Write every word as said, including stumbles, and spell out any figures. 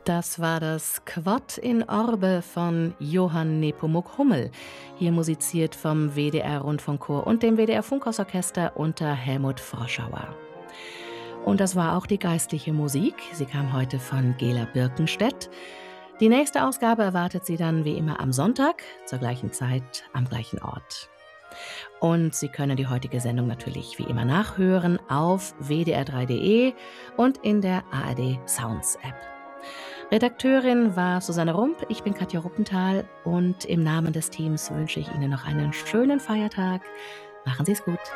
Das war das Quod in Orbe von Johann Nepomuk Hummel, hier musiziert vom W D R Rundfunkchor und dem W D R Funkhausorchester unter Helmut Froschauer. Und das war auch die geistliche Musik. Sie kam heute von Gela Birkenstedt. Die nächste Ausgabe erwartet Sie dann wie immer am Sonntag, zur gleichen Zeit, am gleichen Ort. Und Sie können die heutige Sendung natürlich wie immer nachhören auf w d r drei punkt d e und in der A R D Sounds App. Redakteurin war Susanne Rump, ich bin Katja Ruppenthal und im Namen des Teams wünsche ich Ihnen noch einen schönen Feiertag. Machen Sie es gut.